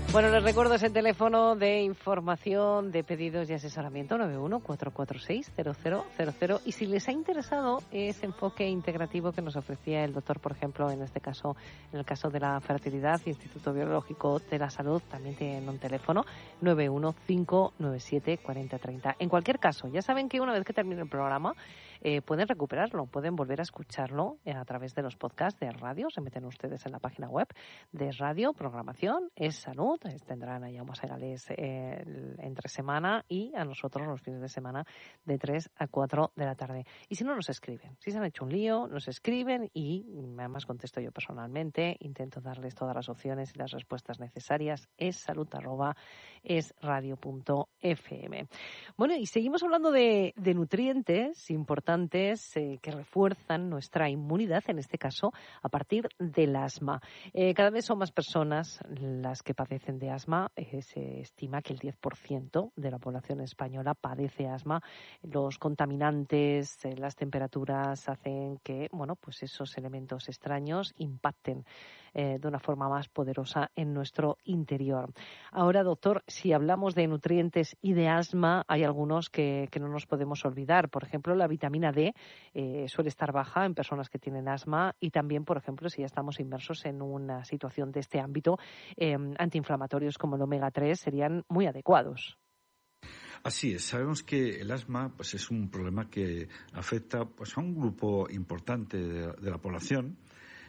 Bueno, les recuerdo ese teléfono de información, de pedidos y asesoramiento, 91-446-0000. Y si les ha interesado ese enfoque integrativo que nos ofrecía el doctor, por ejemplo, en este caso, en el caso de la fertilidad, Instituto Biológico de la Salud, también tienen un teléfono, 915974030. En cualquier caso, ya saben que una vez que termine el programa, pueden recuperarlo, pueden volver a escucharlo a través de los podcasts de radio. Se meten ustedes en la página web de radio, programación, es salud. Tendrán a Jaume Segales entre semana y a nosotros los fines de semana de 3 a 4 de la tarde. Y si no, nos escriben. Si se han hecho un lío, nos escriben y además contesto yo personalmente. Intento darles todas las opciones y las respuestas necesarias. Es salud@esradio.fm. Bueno, y seguimos hablando de nutrientes importantes que refuerzan nuestra inmunidad, en este caso a partir del asma. Cada vez son más personas las que padecen de asma. Se estima que el 10% de la población española padece asma. Los contaminantes, las temperaturas hacen que, bueno, pues esos elementos extraños impacten de una forma más poderosa en nuestro interior. Ahora, doctor, si hablamos de nutrientes y de asma, hay algunos que no nos podemos olvidar. Por ejemplo, la vitamina D suele estar baja en personas que tienen asma y también, por ejemplo, si ya estamos inmersos en una situación de este ámbito, antiinflamatorios como el omega 3 serían muy adecuados. Así es, sabemos que el asma pues es un problema que afecta pues a un grupo importante de la población.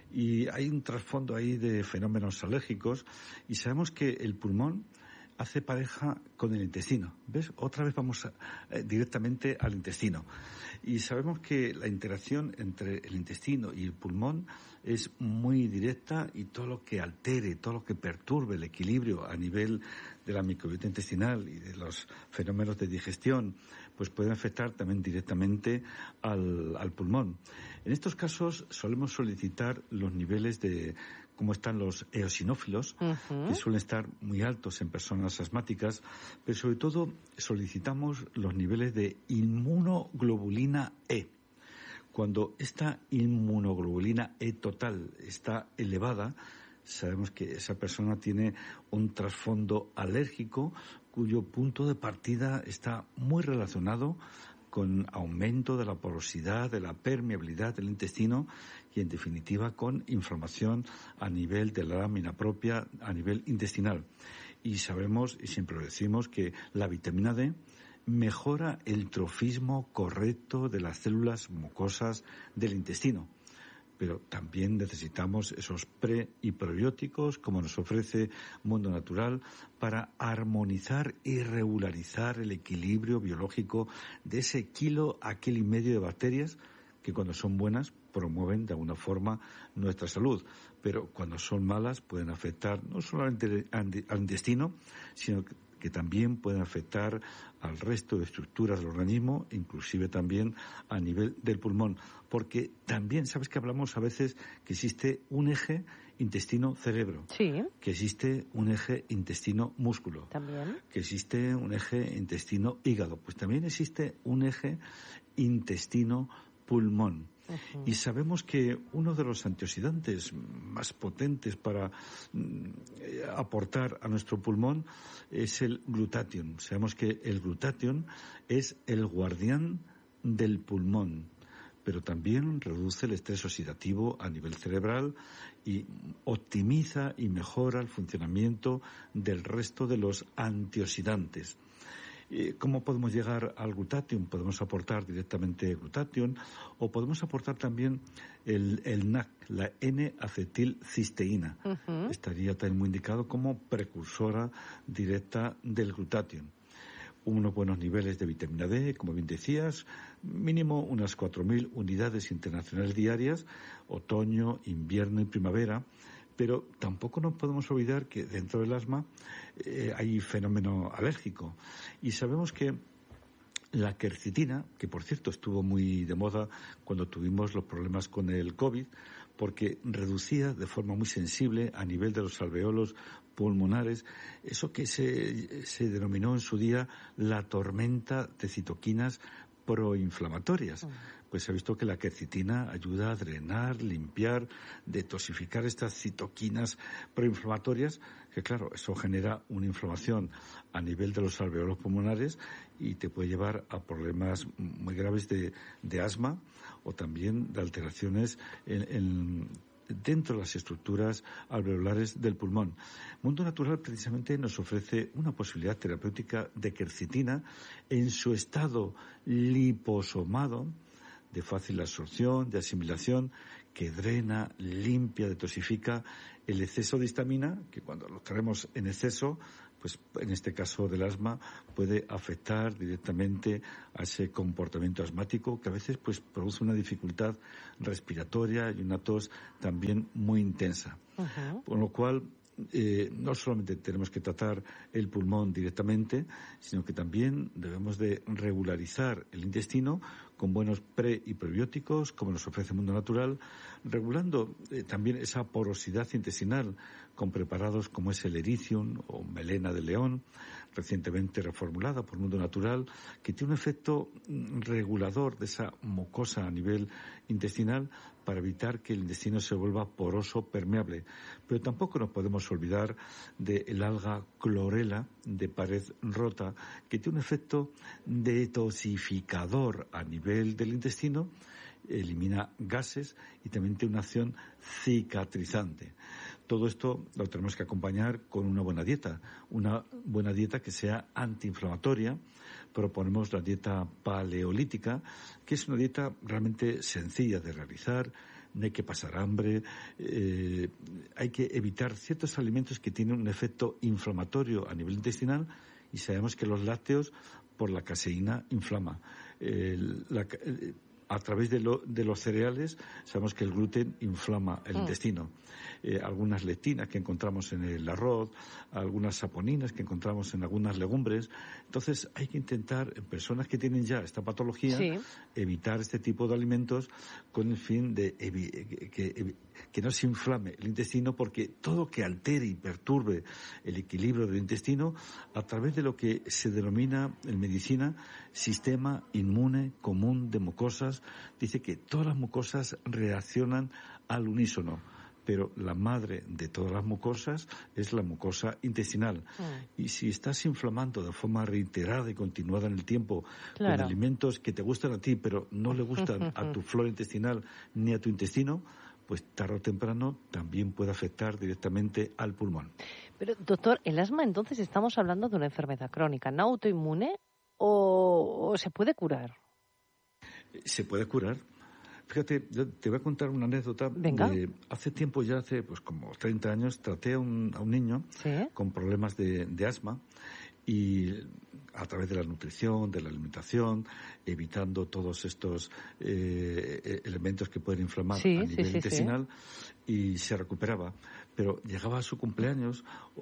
Y hay un trasfondo ahí de fenómenos alérgicos y sabemos que el pulmón hace pareja con el intestino. ¿Ves? Otra vez vamos directamente al intestino. Y sabemos que la interacción entre el intestino y el pulmón es muy directa y todo lo que altere, todo lo que perturbe el equilibrio a nivel de la microbiota intestinal y de los fenómenos de digestión, pues pueden afectar también directamente al pulmón. En estos casos solemos solicitar los niveles de cómo están los eosinófilos, que suelen estar muy altos en personas asmáticas, pero sobre todo solicitamos los niveles de inmunoglobulina E. Cuando esta inmunoglobulina E total está elevada, sabemos que esa persona tiene un trasfondo alérgico cuyo punto de partida está muy relacionado con aumento de la porosidad, de la permeabilidad del intestino y, en definitiva, con inflamación a nivel de la lámina propia, a nivel intestinal. Y sabemos, y siempre lo decimos, que la vitamina D mejora el trofismo correcto de las células mucosas del intestino. Pero también necesitamos esos pre y probióticos, como nos ofrece Mundo Natural, para armonizar y regularizar el equilibrio biológico de ese kilo a kilo y medio de bacterias que, cuando son buenas, promueven de alguna forma nuestra salud, pero cuando son malas pueden afectar no solamente al intestino, sino que también pueden afectar al resto de estructuras del organismo, inclusive también a nivel del pulmón. Porque también, ¿sabes que hablamos a veces que existe un eje intestino-cerebro? Sí. Que existe un eje intestino-músculo. También. Que existe un eje intestino-hígado. Pues también existe un eje intestino-pulmón. Y sabemos que uno de los antioxidantes más potentes para aportar a nuestro pulmón es el glutatión. Sabemos que el glutatión es el guardián del pulmón, pero también reduce el estrés oxidativo a nivel cerebral y optimiza y mejora el funcionamiento del resto de los antioxidantes. ¿Cómo podemos llegar al glutatión? Podemos aportar directamente glutatión o podemos aportar también el NAC, la N-acetilcisteína. Estaría también muy indicado como precursora directa del glutatión. Unos buenos niveles de vitamina D, como bien decías, mínimo unas 4.000 unidades internacionales diarias, otoño, invierno y primavera. Pero tampoco nos podemos olvidar que dentro del asma hay fenómeno alérgico. Y sabemos que la quercetina, que por cierto estuvo muy de moda cuando tuvimos los problemas con el COVID, porque reducía de forma muy sensible a nivel de los alveolos pulmonares eso que se denominó en su día la tormenta de citoquinas proinflamatorias. pues se ha visto que la quercetina ayuda a drenar, limpiar, detoxificar estas citoquinas proinflamatorias, que claro, eso genera una inflamación a nivel de los alveolos pulmonares y te puede llevar a problemas muy graves de asma o también de alteraciones dentro de las estructuras alveolares del pulmón. Mundo Natural precisamente nos ofrece una posibilidad terapéutica de quercetina en su estado liposomado, de fácil absorción, de asimilación, que drena, limpia, detoxifica el exceso de histamina, que cuando lo traemos en exceso, pues en este caso del asma, puede afectar directamente a ese comportamiento asmático que a veces pues produce una dificultad respiratoria y una tos también muy intensa. Uh-huh. Con lo cual, no solamente tenemos que tratar el pulmón directamente, sino que también debemos de regularizar el intestino con buenos pre y prebióticos, como nos ofrece Mundo Natural, regulando también esa porosidad intestinal con preparados como es el Ericium o melena de león, recientemente reformulada por Mundo Natural, que tiene un efecto regulador de esa mucosa a nivel intestinal para evitar que el intestino se vuelva poroso, permeable. Pero tampoco nos podemos olvidar del alga clorela de pared rota, que tiene un efecto detoxificador a nivel del intestino, elimina gases y también tiene una acción cicatrizante. Todo esto lo tenemos que acompañar con una buena dieta que sea antiinflamatoria. Proponemos la dieta paleolítica, que es una dieta realmente sencilla de realizar. No hay que pasar hambre, hay que evitar ciertos alimentos que tienen un efecto inflamatorio a nivel intestinal y sabemos que los lácteos, por la caseína, inflama. A través de los cereales sabemos que el gluten inflama el intestino. Algunas lectinas que encontramos en el arroz, algunas saponinas que encontramos en algunas legumbres. Entonces hay que intentar, en personas que tienen ya esta patología, evitar este tipo de alimentos con el fin de que no se inflame el intestino, porque todo que altere y perturbe el equilibrio del intestino, a través de lo que se denomina en medicina sistema inmune común de mucosas, dice que todas las mucosas reaccionan al unísono, pero la madre de todas las mucosas es la mucosa intestinal. Y si estás inflamando de forma reiterada y continuada en el tiempo con alimentos que te gustan a ti, pero no le gustan a tu flora intestinal ni a tu intestino, pues tarde o temprano también puede afectar directamente al pulmón. Pero, doctor, ¿el asma entonces estamos hablando de una enfermedad crónica, no autoinmune, o se puede curar? Se puede curar. Fíjate, yo te voy a contar una anécdota. Venga. Hace tiempo, ya hace pues como 30 años, traté a un niño con problemas de asma y a través de la nutrición, de la alimentación, evitando todos estos elementos que pueden inflamar a nivel intestinal, y se recuperaba. Pero llegaba a su cumpleaños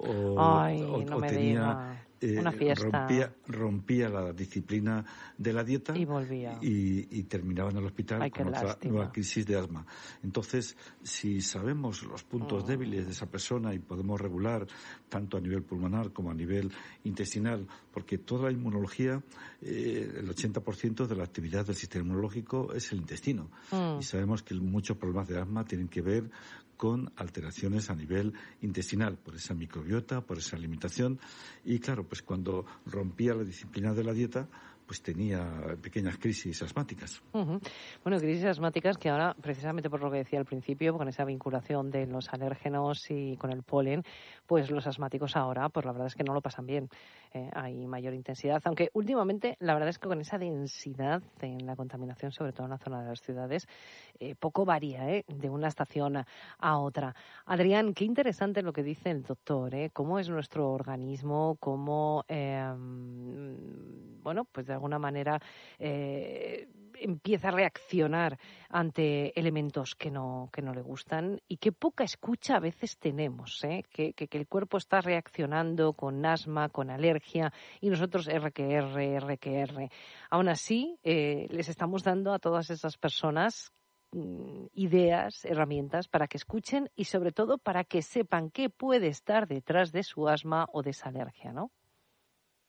o tenía una fiesta, rompía la disciplina de la dieta y volvía y terminaba en el hospital con otra nueva crisis de asma. Entonces, si sabemos los puntos débiles de esa persona y podemos regular tanto a nivel pulmonar como a nivel intestinal, porque toda la inmunología, el 80% de la actividad del sistema inmunológico es el intestino, y sabemos que muchos problemas de asma tienen que ver con alteraciones a nivel intestinal, por esa microbiota, por esa alimentación. Y claro, pues cuando rompía la disciplina de la dieta, pues tenía pequeñas crisis asmáticas. Uh-huh. Bueno, crisis asmáticas que ahora, precisamente por lo que decía al principio, con esa vinculación de los alérgenos y con el polen, pues los asmáticos ahora, pues la verdad es que no lo pasan bien. Hay mayor intensidad, aunque últimamente la verdad es que con esa densidad en la contaminación, sobre todo en la zona de las ciudades, poco varía de una estación a otra. Adrián, qué interesante lo que dice el doctor, cómo es nuestro organismo, cómo, bueno, pues de alguna manera empieza a reaccionar ante elementos que no le gustan, y qué poca escucha a veces tenemos, que el cuerpo está reaccionando con asma, con alergia, y nosotros R. Aún así, les estamos dando a todas esas personas ideas, herramientas para que escuchen y sobre todo para que sepan qué puede estar detrás de su asma o de esa alergia, ¿no?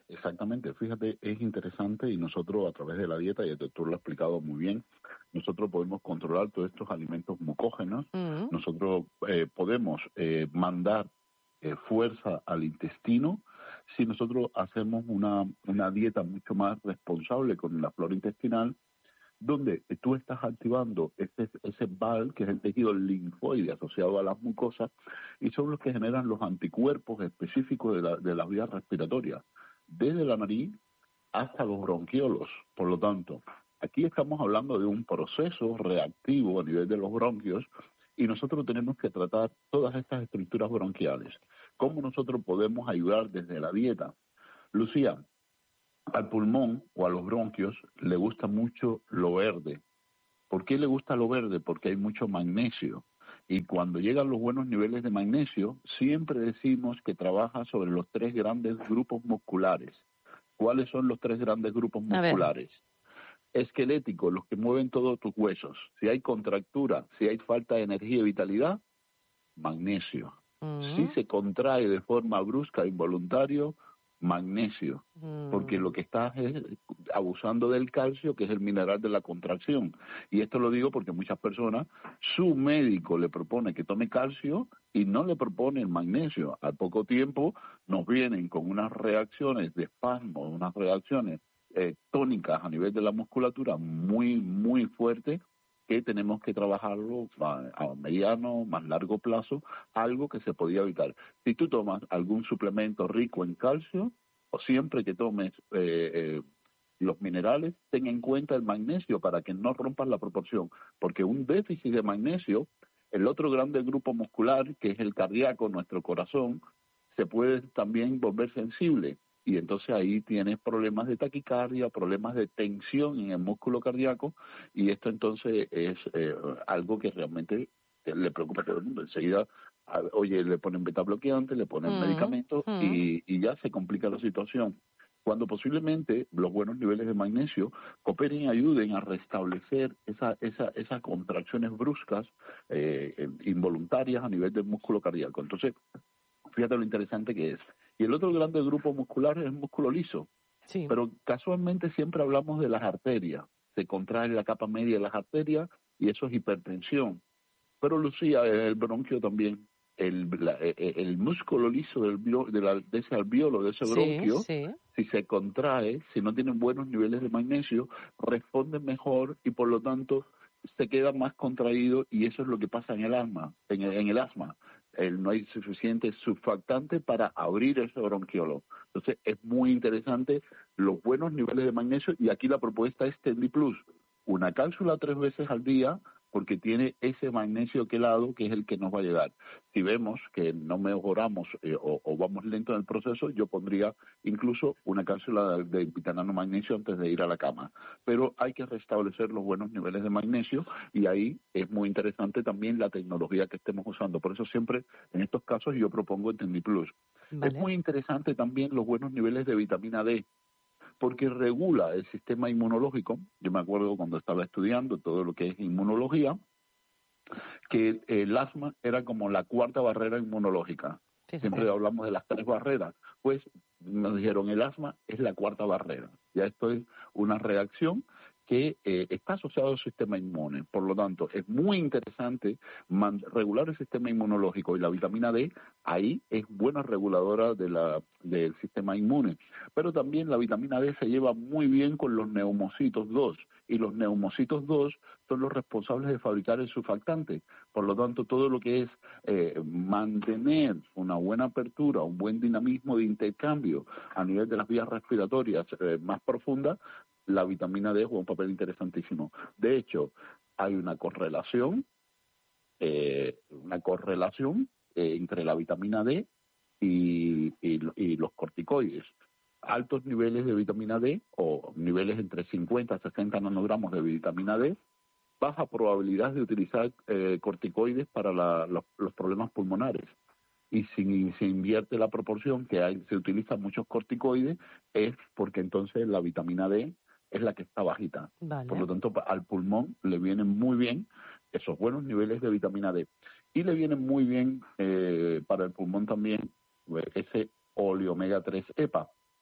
Exactamente, fíjate, es interesante y nosotros a través de la dieta, y el doctor lo ha explicado muy bien, nosotros podemos controlar todos estos alimentos mucógenos, nosotros podemos mandar fuerza al intestino si nosotros hacemos una dieta mucho más responsable con la flora intestinal, donde tú estás activando ese BAL, que es el tejido linfoide asociado a las mucosas, y son los que generan los anticuerpos específicos de las vías respiratorias, desde la nariz hasta los bronquiolos. Por lo tanto, aquí estamos hablando de un proceso reactivo a nivel de los bronquios, y nosotros tenemos que tratar todas estas estructuras bronquiales. ¿Cómo nosotros podemos ayudar desde la dieta? Lucía, al pulmón o a los bronquios le gusta mucho lo verde. ¿Por qué le gusta lo verde? Porque hay mucho magnesio. Y cuando llegan los buenos niveles de magnesio, siempre decimos que trabaja sobre los 3 grandes grupos musculares. ¿Cuáles son los 3 grandes grupos musculares? Esqueléticos, los que mueven todos tus huesos. Si hay contractura, si hay falta de energía y vitalidad, magnesio. Si se contrae de forma brusca, involuntario, magnesio, porque lo que estás es abusando del calcio, que es el mineral de la contracción. Y esto lo digo porque muchas personas, su médico le propone que tome calcio y no le propone el magnesio. Al poco tiempo nos vienen con unas reacciones de espasmo, unas reacciones tónicas a nivel de la musculatura muy, muy fuertes, que tenemos que trabajarlo a mediano, más largo plazo, algo que se podía evitar. Si tú tomas algún suplemento rico en calcio, o siempre que tomes los minerales, ten en cuenta el magnesio para que no rompas la proporción, porque un déficit de magnesio, el otro grande grupo muscular, que es el cardíaco, nuestro corazón, se puede también volver sensible. Y entonces ahí tienes problemas de taquicardia, problemas de tensión en el músculo cardíaco, y esto entonces es algo que realmente le preocupa a todo el mundo. Enseguida, oye, le ponen beta bloqueante, le ponen medicamentos y ya se complica la situación. Cuando posiblemente los buenos niveles de magnesio cooperen y ayuden a restablecer esas contracciones bruscas, involuntarias a nivel del músculo cardíaco. Entonces, fíjate lo interesante que es. Y el otro grande grupo muscular es el músculo liso. Sí. Pero casualmente siempre hablamos de las arterias. Se contrae la capa media de las arterias y eso es hipertensión. Pero Lucía, el bronquio también, el músculo liso de ese alveolo, de ese bronquio, si se contrae, si no tienen buenos niveles de magnesio, responde mejor y por lo tanto se queda más contraído, y eso es lo que pasa en el asma. En el asma no hay suficiente surfactante para abrir ese bronquiolo. Entonces es muy interesante los buenos niveles de magnesio, y aquí la propuesta es Tendi Plus, una cápsula 3 veces al día, porque tiene ese magnesio quelado que es el que nos va a llegar. Si vemos que no mejoramos o vamos lento en el proceso, yo pondría incluso una cápsula de vitamina magnesio antes de ir a la cama. Pero hay que restablecer los buenos niveles de magnesio, y ahí es muy interesante también la tecnología que estemos usando. Por eso siempre en estos casos yo propongo el Tendi Plus. Es muy interesante también los buenos niveles de vitamina D, porque regula el sistema inmunológico. Yo me acuerdo cuando estaba estudiando todo lo que es inmunología, que el asma era como la 4ª barrera inmunológica. Siempre hablamos de las 3 barreras. Pues nos dijeron, el asma es la 4ª barrera. Ya esto es una reacción que está asociado al sistema inmune. Por lo tanto, es muy interesante regular el sistema inmunológico, y la vitamina D ahí es buena reguladora del sistema inmune. Pero también la vitamina D se lleva muy bien con los neumocitos 2, y los neumocitos 2 son los responsables de fabricar el surfactante. Por lo tanto, todo lo que es mantener una buena apertura, un buen dinamismo de intercambio a nivel de las vías respiratorias más profundas, la vitamina D juega un papel interesantísimo. De hecho, hay una correlación entre la vitamina D y los corticoides. Altos niveles de vitamina D, o niveles entre 50 y 60 nanogramos de vitamina D, baja probabilidad de utilizar corticoides para los problemas pulmonares. Y si se invierte la proporción, se utilizan muchos corticoides, es porque entonces la vitamina D es la que está bajita. Por lo tanto, al pulmón le vienen muy bien esos buenos niveles de vitamina D. Y le vienen muy bien para el pulmón también ese oleomega 3 EPA.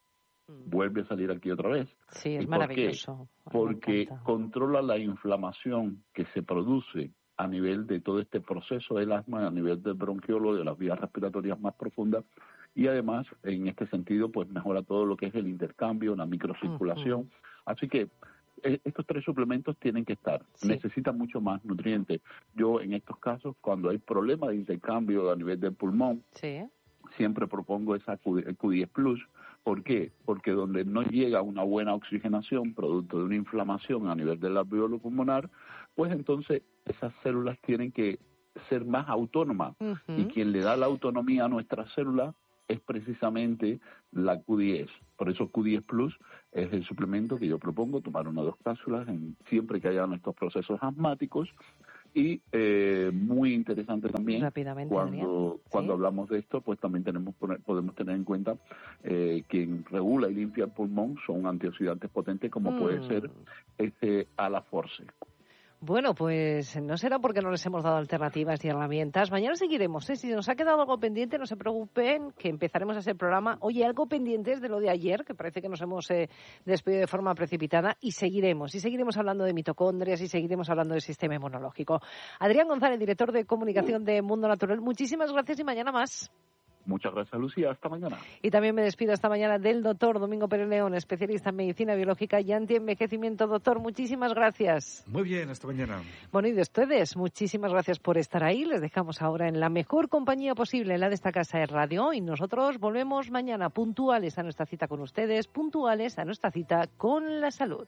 vuelve a salir aquí otra vez. Sí, es maravilloso. Porque controla la inflamación que se produce a nivel de todo este proceso del asma, a nivel del bronquiolo, de las vías respiratorias más profundas, y además, en este sentido, pues mejora todo lo que es el intercambio, la microcirculación. Así que estos 3 suplementos tienen que estar. Necesitan mucho más nutrientes. Yo, en estos casos, cuando hay problemas de intercambio a nivel del pulmón, siempre propongo esa Q10 Plus. ¿Por qué? Porque donde no llega una buena oxigenación, producto de una inflamación a nivel del alveolo pulmonar, pues entonces esas células tienen que ser más autónomas. Y quien le da la autonomía a nuestras células es precisamente la Q10. Por eso Q10 Plus es el suplemento que yo propongo, tomar 1 o 2 cápsulas siempre que haya nuestros procesos asmáticos. Y muy interesante también, cuando hablamos de esto, pues también podemos tener en cuenta quien regula y limpia el pulmón son antioxidantes potentes como puede ser Alaforce. Bueno, pues no será porque no les hemos dado alternativas y herramientas. Mañana seguiremos, Si nos ha quedado algo pendiente, no se preocupen, que empezaremos a hacer programa. Oye, algo pendiente es de lo de ayer, que parece que nos hemos despedido de forma precipitada, y seguiremos hablando de mitocondrias y seguiremos hablando del sistema inmunológico. Adrián González, director de comunicación de Mundo Natural, muchísimas gracias y mañana más. Muchas gracias, Lucía. Hasta mañana. Y también me despido esta mañana del doctor Domingo Pérez León, especialista en medicina biológica y antienvejecimiento. Doctor, muchísimas gracias. Muy bien, hasta mañana. Bueno, y de ustedes, muchísimas gracias por estar ahí. Les dejamos ahora en la mejor compañía posible, la de esta casa de radio. Y nosotros volvemos mañana puntuales a nuestra cita con ustedes, puntuales a nuestra cita con la salud.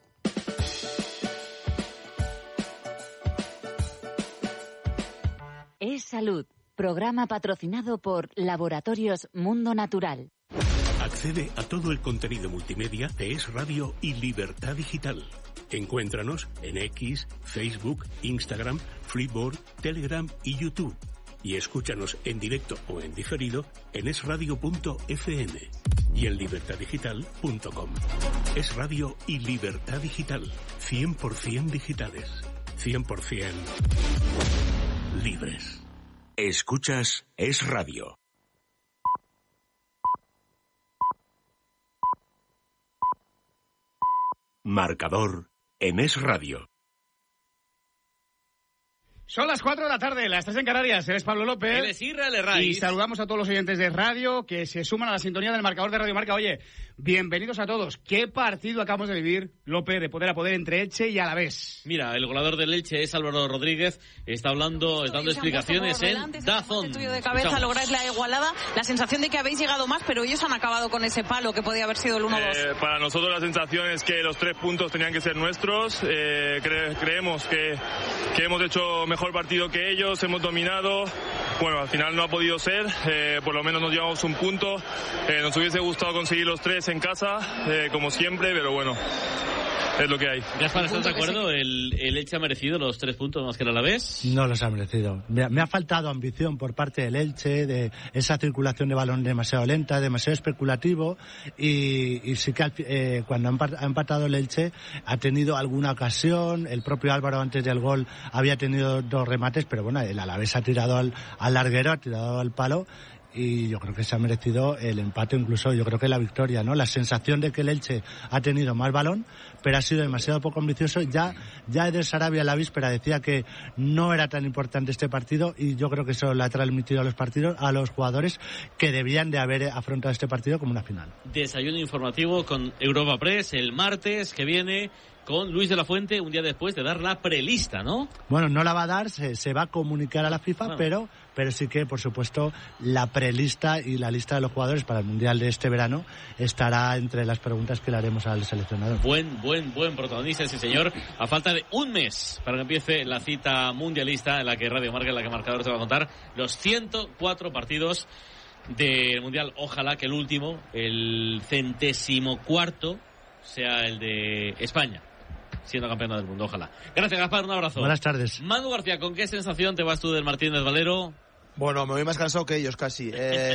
Es Salud. Programa patrocinado por Laboratorios Mundo Natural. Accede a todo el contenido multimedia de Es Radio y Libertad Digital. Encuéntranos en X, Facebook, Instagram, Flipboard, Telegram y YouTube. Y escúchanos en directo o en diferido en esradio.fm y en libertaddigital.com. Es Radio y Libertad Digital. 100% digitales. 100% libres. Escuchas Es Radio. Marcador en Es Radio. Son las 4 de la tarde, las 3 en Canarias. Eres Pablo López. Él es Isra Lerraiz. Y saludamos a todos los oyentes de radio que se suman a la sintonía del marcador de Radio Marca. Oye, bienvenidos a todos. ¿Qué partido acabamos de vivir, López, de poder a poder entre Elche y Alavés? Mira, el goleador del Elche es Álvaro Rodríguez. Está dando explicaciones en DAZN. Tuyo de cabeza lográis la igualada. La sensación de que habéis llegado más, pero ellos han acabado con ese palo que podía haber sido el 1-2. Para nosotros la sensación es que los 3 puntos tenían que ser nuestros. Creemos que hemos hecho mejor partido que ellos. Hemos dominado, bueno, al final no ha podido ser, por lo menos nos llevamos un punto, nos hubiese gustado conseguir los 3 en casa, como siempre, pero bueno, es lo que hay. Gaspar, ¿estás de acuerdo? ¿El Elche ha merecido los 3 puntos más que el Alavés? No los ha merecido. Me ha faltado ambición por parte del Elche, de esa circulación de balón demasiado lenta, demasiado especulativo, y sí que cuando ha empatado el Elche ha tenido alguna ocasión. El propio Álvaro antes del gol había tenido 2 remates, pero bueno, el Alavés ha tirado al larguero, ha tirado al palo, y yo creo que se ha merecido el empate, incluso yo creo que la victoria, ¿no? La sensación de que el Elche ha tenido más balón, pero ha sido demasiado poco ambicioso. Ya Eder Sarabia en la víspera decía que no era tan importante este partido, y yo creo que eso lo ha transmitido a los jugadores, que debían de haber afrontado este partido como una final. Desayuno informativo con Europa Press el martes que viene, con Luis de la Fuente, un día después de dar la prelista, ¿no? Bueno, no la va a dar, se va a comunicar a la FIFA, bueno, pero sí que, por supuesto, la prelista y la lista de los jugadores para el Mundial de este verano estará entre las preguntas que le haremos al seleccionador. Buen protagonista ese señor, a falta de un mes para que empiece la cita mundialista en la que Radio Marca, en la que Marcador te va a contar los 104 partidos del Mundial. Ojalá que el último, el 104º, sea el de España, siendo campeona del mundo, ojalá. Gracias, Gaspar, un abrazo. Buenas tardes. Manu García, ¿con qué sensación te vas tú del Martínez Valero? Bueno, me voy más cansado que ellos casi.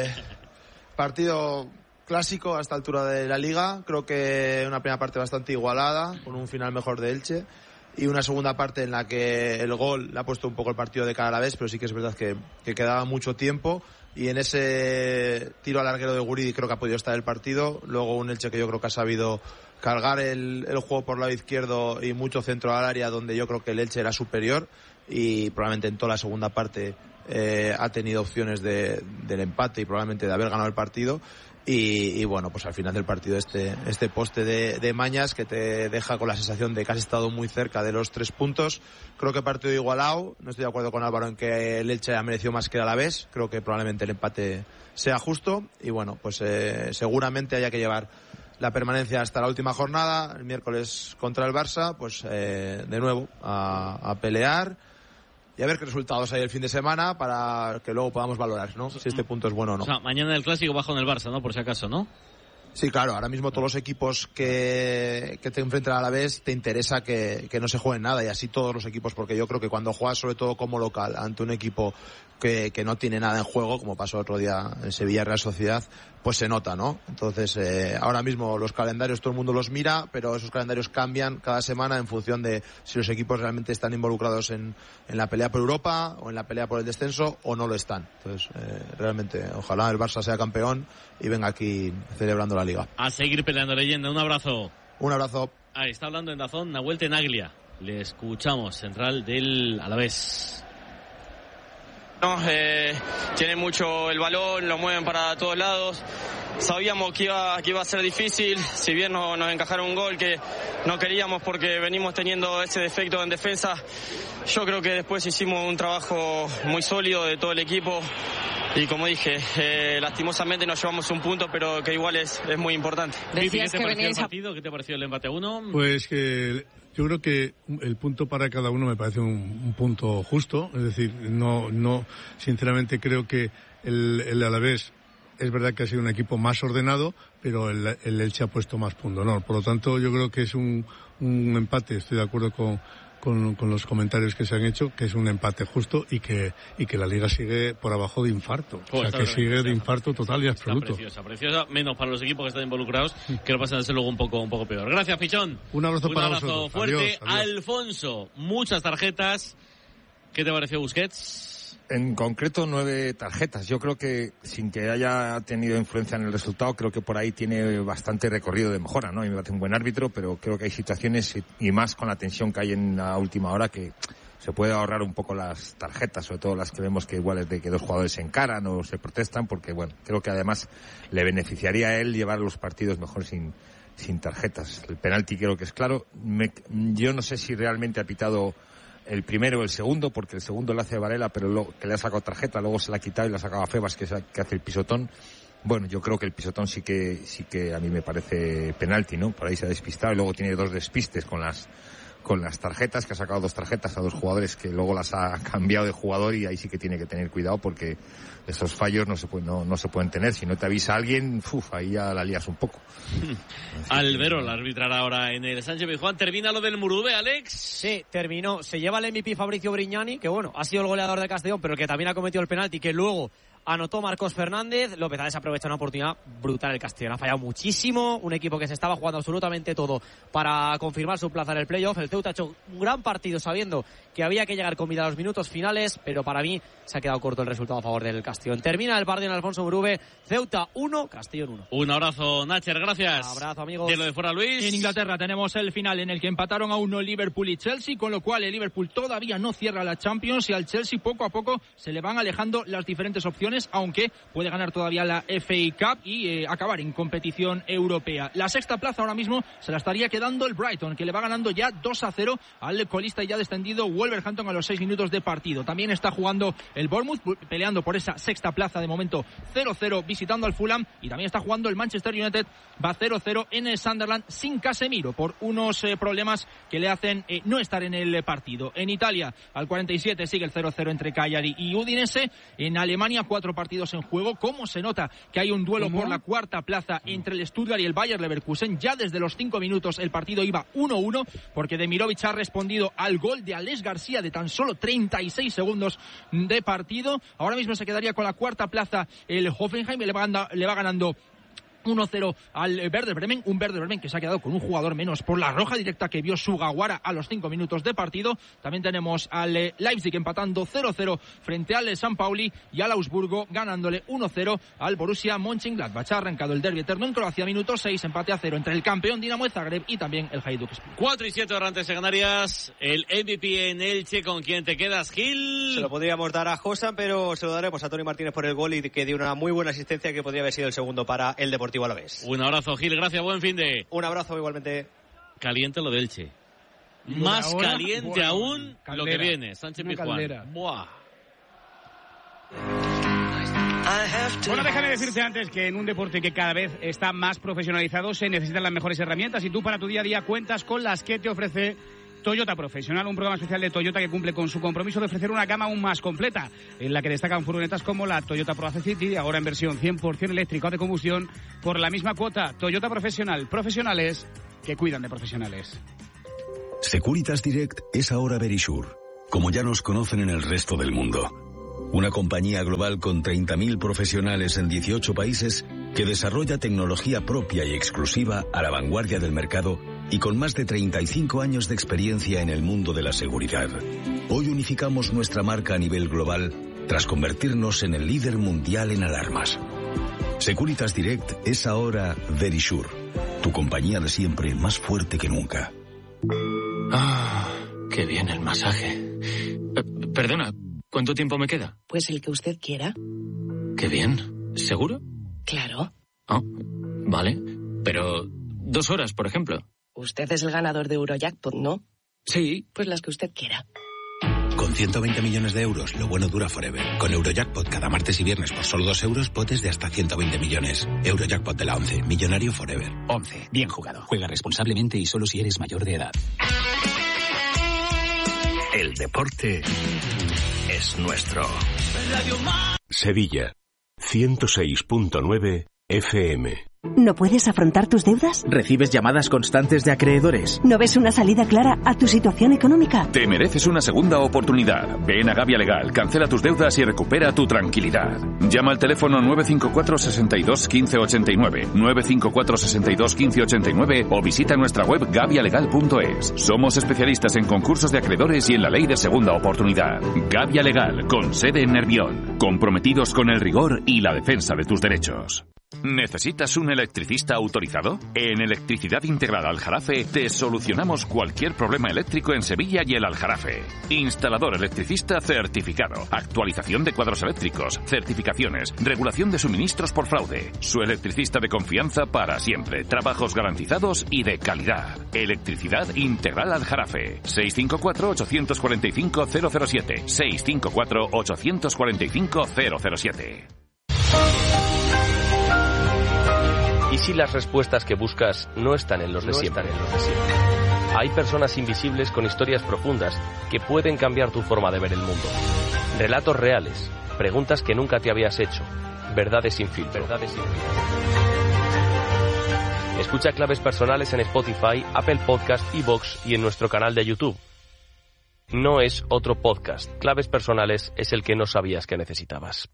Partido clásico a esta altura de la Liga. Creo que una primera parte bastante igualada, con un final mejor de Elche, y una segunda parte en la que el gol le ha puesto un poco el partido de cara a la vez, pero sí que es verdad que quedaba mucho tiempo, y en ese tiro al larguero de Guridi creo que ha podido estar el partido. Luego un Elche que yo creo que ha sabido cargar el juego por el lado izquierdo y mucho centro al área, donde yo creo que el Elche era superior, y probablemente en toda la segunda parte ha tenido opciones del empate y probablemente de haber ganado el partido. Y bueno, pues al final del partido este poste de Mañas que te deja con la sensación de que has estado muy cerca de los 3 puntos. Creo que partido igualado. No estoy de acuerdo con Álvaro en que el Elche ha merecido más que el Alavés. Creo que probablemente el empate sea justo. Y bueno, pues seguramente haya que llevar la permanencia hasta la última jornada. El miércoles contra el Barça, pues de nuevo a pelear. Y a ver qué resultados hay el fin de semana para que luego podamos valorar, ¿no? Si este punto es bueno o no. O sea, mañana el clásico bajo en el Barça, ¿no? Por si acaso, ¿no? Sí, claro. Ahora mismo todos los equipos que te enfrentan a la vez te interesa que no se jueguen nada, y así todos los equipos, porque yo creo que cuando juegas sobre todo como local ante un equipo que no tiene nada en juego, como pasó otro día en Sevilla Real Sociedad, pues se nota, ¿no? Entonces, ahora mismo los calendarios todo el mundo los mira, pero esos calendarios cambian cada semana en función de si los equipos realmente están involucrados en la pelea por Europa o en la pelea por el descenso o no lo están. Entonces, realmente, ojalá el Barça sea campeón y venga aquí celebrando la Liga. A seguir peleando, leyenda. Un abrazo. Un abrazo. Ahí está hablando en Dazón Nahuel Tenaglia. Le escuchamos, central del Alavés. No, tiene mucho el balón, lo mueven para todos lados. Sabíamos que iba a ser difícil, si bien nos encajaron un gol que no queríamos porque venimos teniendo ese defecto en defensa. Yo creo que después hicimos un trabajo muy sólido de todo el equipo y, como dije, lastimosamente nos llevamos un punto, pero que igual es muy importante. ¿Qué te pareció el partido? ¿Qué te pareció el empate a 1? Pues que yo creo que el punto para cada uno me parece un punto justo. Es decir, no sinceramente creo que el Alavés es verdad que ha sido un equipo más ordenado, pero el Elche ha puesto más puntos, ¿no? Por lo tanto, yo creo que es un empate. Estoy de acuerdo con los comentarios que se han hecho, que es un empate justo y que la Liga sigue por abajo de infarto. O sea, que sigue de infarto total y absoluto. Preciosa, menos para los equipos que están involucrados, que lo pasan a ser luego un poco peor. Gracias, Pichón. Un abrazo para vosotros. Un abrazo fuerte. Adiós. Alfonso, muchas tarjetas. ¿Qué te pareció Busquets? En concreto 9 tarjetas. Yo creo que, sin que haya tenido influencia en el resultado, creo que por ahí tiene bastante recorrido de mejora, ¿no? Y me parece un buen árbitro, pero creo que hay situaciones, y más con la tensión que hay en la última hora, que se puede ahorrar un poco las tarjetas, sobre todo las que vemos que igual es de que dos jugadores se encaran o se protestan, porque bueno, creo que además le beneficiaría a él llevar los partidos mejor sin tarjetas. El penalti creo que es claro. Yo no sé si realmente ha pitado el primero o el segundo, porque el segundo le hace Varela, pero que le ha sacado tarjeta, luego se la ha quitado y la ha sacado a Febas, que hace el pisotón. Bueno, yo creo que el pisotón sí que a mí me parece penalti, ¿no? Por ahí se ha despistado y luego tiene 2 despistes con las tarjetas, que ha sacado 2 tarjetas a 2 jugadores que luego las ha cambiado de jugador, y ahí sí que tiene que tener cuidado porque esos fallos no se pueden tener. Si no te avisa alguien, ahí ya la lías un poco. Albero, la arbitrará ahora en el Sánchez Pizjuán. ¿Termina lo del Murube, Alex? Sí, terminó. Se lleva el MVP Fabricio Brignani, que bueno, ha sido el goleador de Castellón, pero que también ha cometido el penalti, que luego anotó Marcos Fernández. López ha desaprovechado una oportunidad brutal. El Castellón ha fallado muchísimo. Un equipo que se estaba jugando absolutamente todo para confirmar su plaza en el playoff. El Ceuta ha hecho un gran partido sabiendo que había que llegar con vida a los minutos finales, pero para mí se ha quedado corto el resultado a favor del Castellón. Termina el partido en Alfonso Murube. Ceuta 1, Castellón 1. Un abrazo, Nacher, gracias. Un abrazo, amigos. De lo de fuera, Luis. En Inglaterra tenemos el final en el que empataron a 1 Liverpool y Chelsea, con lo cual el Liverpool todavía no cierra la Champions y al Chelsea poco a poco se le van alejando las diferentes opciones, aunque puede ganar todavía la FA Cup y acabar en competición europea. La sexta plaza ahora mismo se la estaría quedando el Brighton, que le va ganando ya 2-0 al colista y ya descendido Wolverhampton a los 6 minutos de partido. También está jugando el Bournemouth, peleando por esa sexta plaza de momento 0-0 visitando al Fulham, y también está jugando el Manchester United, va 0-0 en el Sunderland sin Casemiro por unos problemas que le hacen no estar en el partido. En Italia al 47 sigue el 0-0 entre Cagliari y Udinese. En Alemania 4 partidos en juego. ¿Cómo se nota que hay un duelo por la cuarta plaza entre el Stuttgart y el Bayer Leverkusen? Ya desde los 5 minutos el partido iba 1-1 porque Demirovic ha respondido al gol de Alex García de tan solo 36 segundos de partido. Ahora mismo se quedaría con la cuarta plaza el Hoffenheim, le va ganando 1-0 al Werder Bremen, un Werder Bremen que se ha quedado con un jugador menos por la roja directa que vio Sugawara a los 5 minutos de partido. También tenemos al Leipzig empatando 0-0 frente al San Pauli y al Augsburgo ganándole 1-0 al Borussia Mönchengladbach. Ha arrancado el derbi eterno en Croacia, minuto 6, empate a 0 entre el campeón Dinamo de Zagreb y también el Hajduk Split. 4-7 Orantes en Canarias, el MVP en Elche. ¿Con quién te quedas, Gil? Se lo podríamos dar a Josan, pero se lo daremos a Toni Martínez por el gol y que dio una muy buena asistencia que podría haber sido el segundo para el Deportivo Alavés. Un abrazo, Gil, gracias, buen fin de... Un abrazo igualmente. Caliente lo de Elche. Más caliente aún caldera, lo que viene. Sánchez Pizjuán. Buah. Bueno, déjame decirte antes que en un deporte que cada vez está más profesionalizado se necesitan las mejores herramientas y tú para tu día a día cuentas con las que te ofrece Toyota Profesional, un programa especial de Toyota que cumple con su compromiso de ofrecer una gama aún más completa, en la que destacan furgonetas como la Toyota Proace City, ahora en versión 100% eléctrica o de combustión, por la misma cuota. Toyota Profesional, profesionales que cuidan de profesionales. Securitas Direct es ahora Verisure, como ya nos conocen en el resto del mundo. Una compañía global con 30.000 profesionales en 18 países que desarrolla tecnología propia y exclusiva a la vanguardia del mercado y con más de 35 años de experiencia en el mundo de la seguridad. Hoy unificamos nuestra marca a nivel global tras convertirnos en el líder mundial en alarmas. Securitas Direct es ahora Verisure, tu compañía de siempre más fuerte que nunca. Ah, qué bien el masaje. Perdona, ¿cuánto tiempo me queda? Pues el que usted quiera. Qué bien. ¿Seguro? Claro. Oh, vale. Pero 2 horas, por ejemplo. Usted es el ganador de Eurojackpot, ¿no? Sí. Pues las que usted quiera. Con 120 millones de euros, lo bueno dura forever. Con Eurojackpot cada martes y viernes por solo 2 euros, potes de hasta 120 millones. Eurojackpot de la 11, millonario forever. 11, bien jugado. Juega responsablemente y solo si eres mayor de edad. El deporte es nuestro. Sevilla, 106.9 FM. ¿No puedes afrontar tus deudas? ¿Recibes llamadas constantes de acreedores? ¿No ves una salida clara a tu situación económica? Te mereces una segunda oportunidad. Ven a Gavia Legal, cancela tus deudas y recupera tu tranquilidad. Llama al teléfono 954 62 15 89, 954 62 15 89 o visita nuestra web gavialegal.es. Somos especialistas en concursos de acreedores y en la ley de segunda oportunidad. Gavia Legal, con sede en Nervión. Comprometidos con el rigor y la defensa de tus derechos. ¿Necesitas un electricista autorizado? En Electricidad Integral Aljarafe te solucionamos cualquier problema eléctrico en Sevilla y el Aljarafe. Instalador electricista certificado, actualización de cuadros eléctricos, certificaciones, regulación de suministros por fraude. Su electricista de confianza para siempre, trabajos garantizados y de calidad. Electricidad Integral Aljarafe. 654-845-007. 654-845-007. ¿Y si las respuestas que buscas no están en los de siempre? Hay personas invisibles con historias profundas que pueden cambiar tu forma de ver el mundo. Relatos reales, preguntas que nunca te habías hecho, verdades sin filtro. Escucha Claves Personales en Spotify, Apple Podcast, iVoox y en nuestro canal de YouTube. No es otro podcast. Claves Personales es el que no sabías que necesitabas.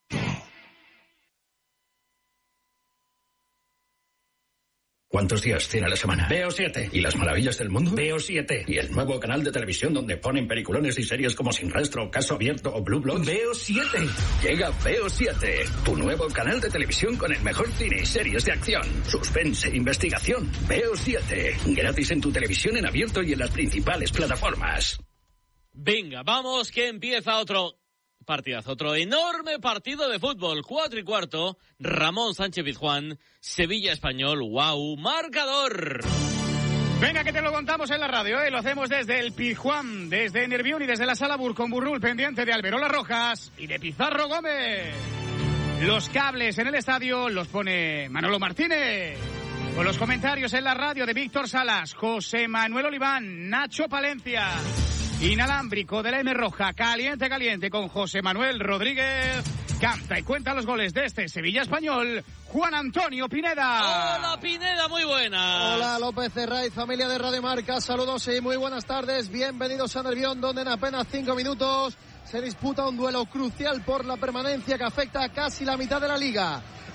¿Cuántos días tiene a la semana? Veo 7. ¿Y las maravillas del mundo? Veo 7. ¿Y el nuevo canal de televisión donde ponen peliculones y series como Sin Rastro, Caso Abierto o Blue Bloods? Veo 7. Llega Veo 7, tu nuevo canal de televisión con el mejor cine y series de acción, suspense, investigación. Veo 7. Gratis en tu televisión en abierto y en las principales plataformas. Venga, vamos que empieza otro partidazo, otro enorme partido de fútbol. 4:15, Ramón Sánchez Pizjuán, Sevilla Español, wow, marcador. Venga, que te lo contamos en la radio, Lo hacemos desde el Pizjuán, desde Nervión y desde la Sala Burconburrul, pendiente de Alberola Rojas y de Pizarro Gómez. Los cables en el estadio los pone Manolo Martínez. Con los comentarios en la radio de Víctor Salas, José Manuel Oliván, Nacho Palencia. Inalámbrico de la M Roja, caliente, caliente, con José Manuel Rodríguez. Canta y cuenta los goles de este Sevilla Español, Juan Antonio Pineda. Hola, Pineda, muy buena. Hola, López Herraiz, familia de Radio Marca, saludos y muy buenas tardes. Bienvenidos a Nervión, donde en apenas 5 minutos se disputa un duelo crucial por la permanencia que afecta a casi la mitad de la liga.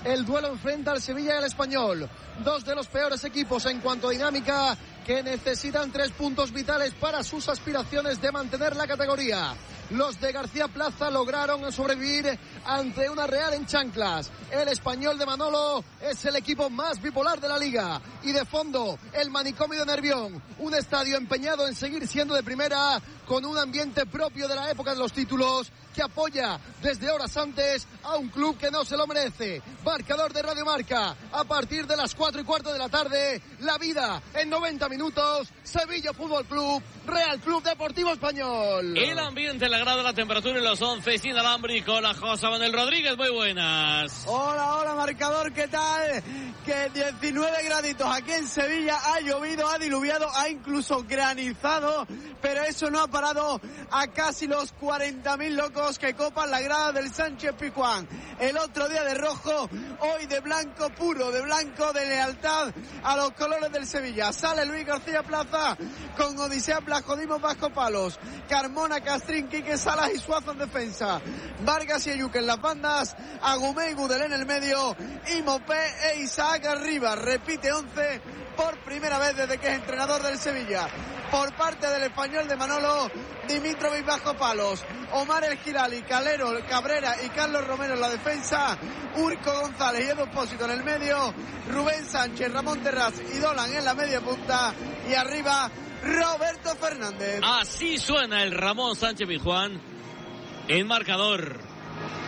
el duelo enfrenta al Sevilla y al Español, dos de los peores equipos en cuanto a dinámica, que necesitan 3 puntos vitales para sus aspiraciones de mantener la categoría. Los de García Plaza lograron sobrevivir ante una Real en chanclas. El Español de Manolo es el equipo más bipolar de la liga. Y de fondo, el Manicomio de Nervión, un estadio empeñado en seguir siendo de primera, con un ambiente propio de la época de los títulos, que apoya desde horas antes a un club que no se lo merece. Marcador de Radio Marca, a partir de las 4:15 de la tarde, la vida en 90 minutos, Sevilla Fútbol Club, Real Club Deportivo Español. El ambiente, la grada, la temperatura en los 11 sin alámbrico. La José Manuel Rodríguez, muy buenas. Hola, marcador, ¿qué tal? Que 19 graditos aquí en Sevilla, ha llovido, ha diluviado, ha incluso granizado, pero eso no ha parado a casi los 40.000 locos que copan la grada del Sánchez-Pizjuán. El otro día de rojo, hoy de blanco puro, de blanco de lealtad a los colores del Sevilla. Sale Luis García Plaza con Odisea Blascodimos Vasco Palos, Carmona, Castrín, Quique Salas y Suazo en defensa, Vargas y Ayuque en las bandas, Agumé y Gudel en el medio, y Mopé e Isaac arriba. Repite 11 por primera vez desde que es entrenador del Sevilla. Por parte del Español de Manolo, Dimitrovic bajo palos, Omar El Gilali, Calero, Cabrera y Carlos Romero en la defensa, Urco González y Edu Pósito en el medio, Rubén Sánchez, Ramón Terraz y Dolan en la media punta, y arriba Roberto Fernández. Así suena el Ramón Sánchez Pizjuán, el marcador